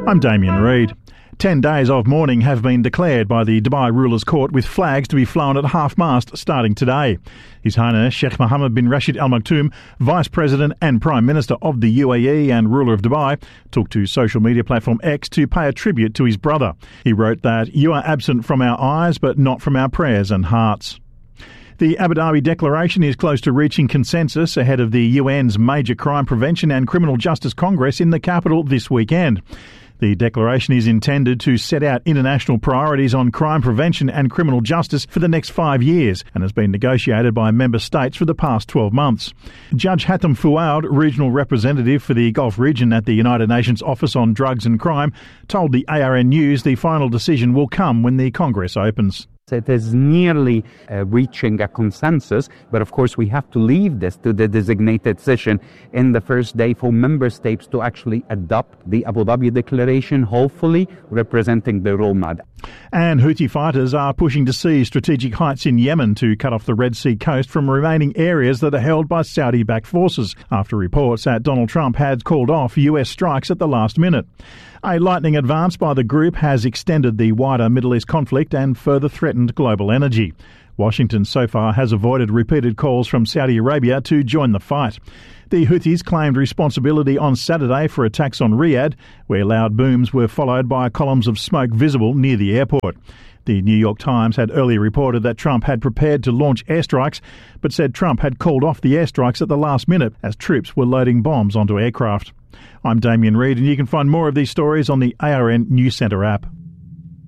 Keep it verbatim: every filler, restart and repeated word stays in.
I'm Damien Reid. Ten days of mourning have been declared by the Dubai Rulers Court, with flags to be flown at half-mast starting today. His Highness Sheikh Mohammed bin Rashid Al Maktoum, Vice President and Prime Minister of the U A E and ruler of Dubai, took to social media platform X to pay a tribute to his brother. He wrote that, "You are absent from our eyes, but not from our prayers and hearts." The Abu Dhabi Declaration is close to reaching consensus ahead of the U N's Major Crime Prevention and Criminal Justice Congress in the capital this weekend. The declaration is intended to set out international priorities on crime prevention and criminal justice for the next five years and has been negotiated by member states for the past twelve months. Judge Hatham Fouad, regional representative for the Gulf region at the United Nations Office on Drugs and Crime, told the A R N News the final decision will come when the Congress opens. It is nearly uh, reaching a consensus, but of course we have to leave this to the designated session in the first day for member states to actually adopt the Abu Dhabi Declaration, hopefully representing the roadmap. And Houthi fighters are pushing to seize strategic heights in Yemen to cut off the Red Sea coast from remaining areas that are held by Saudi-backed forces, after reports that Donald Trump had called off U S strikes at the last minute. A lightning advance by the group has extended the wider Middle East conflict and further threatened global energy. Washington so far has avoided repeated calls from Saudi Arabia to join the fight. The Houthis claimed responsibility on Saturday for attacks on Riyadh, where loud booms were followed by columns of smoke visible near the airport. The New York Times had earlier reported that Trump had prepared to launch airstrikes, but said Trump had called off the airstrikes at the last minute as troops were loading bombs onto aircraft. I'm Damien Reid, and you can find more of these stories on the A R N News Centre app.